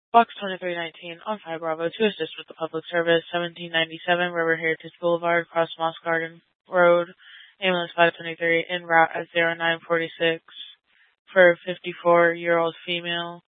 Box 2319 on 5 Bravo to assist with the public service, 1797 River Heritage Boulevard, across Moss Garden Road, ambulance 523 en route at 0946 for a 54-year-old female